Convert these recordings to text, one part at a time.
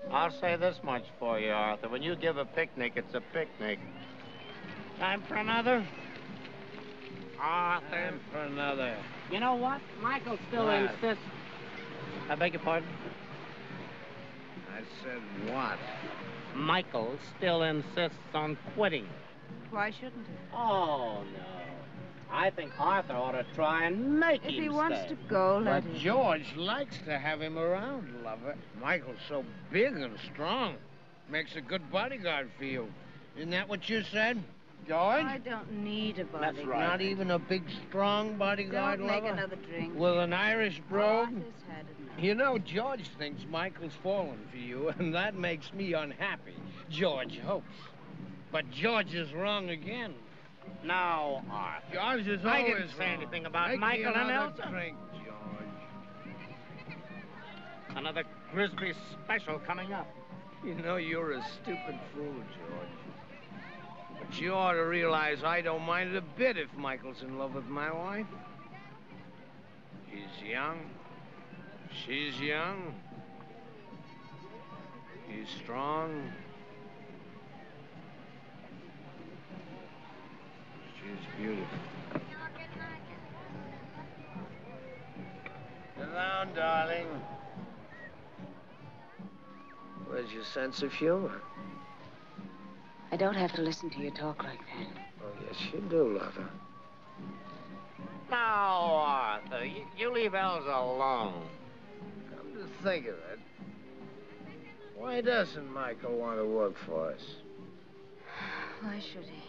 I'll say this much for you, Arthur. When you give a picnic, it's a picnic. Time for another? Arthur. Time for another. You know what? Michael still What? insists. I beg your pardon? I said what? Michael still insists on quitting. Why shouldn't he? Oh, no. I think Arthur ought to try and make him If he wants stay. to go, let But him. George likes to have him around, lover. Michael's so big and strong. Makes a good bodyguard for you. Isn't that what you said, George? I don't need a bodyguard. That's right. Not even a big, strong bodyguard, Don't make lover? another drink. With an Irish brogue? Arthur's had enough. You know, George thinks Michael's fallen for you, and that makes me unhappy. George hopes. But George is wrong again. No, Arthur. George is I always didn't say wrong. anything about Make Michael me and another Elsa. drink, George. Another Grisby special coming up. You know, you're a stupid fool, George. But you ought to realize I don't mind it a bit if Michael's in love with my wife. He's young. She's young. He's strong. She's beautiful. Sit down, darling. Where's your sense of humor? I don't have to listen to you talk like that. Oh, yes, you do, lover. Now, Arthur, you leave Elsa alone. Come to think of it, why doesn't Michael want to work for us? Why should he?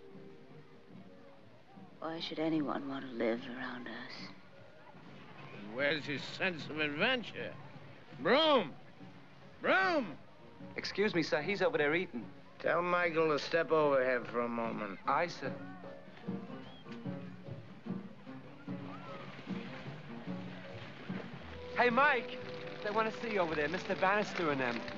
Why should anyone want to live around us? And where's his sense of adventure? Broom! Broom! Excuse me, sir. He's over there eating. Tell Michael to step over here for a moment. Aye, sir. Hey, Mike. They want to see you over there. Mr. Bannister and them.